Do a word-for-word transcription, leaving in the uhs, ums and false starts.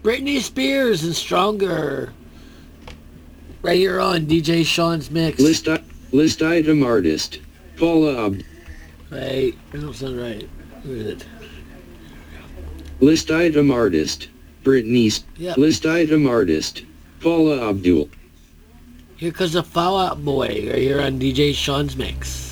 Britney Spears and Stronger. Right here on D J Sean's Mix. List, list item artist. Paula Abdul. Wait, that don't sound right. Who is it? List item artist. Britney. Sp- Yep. List item artist. Paula Abdul. Here comes the Fall Out Boy right here on D J Sean's Mix.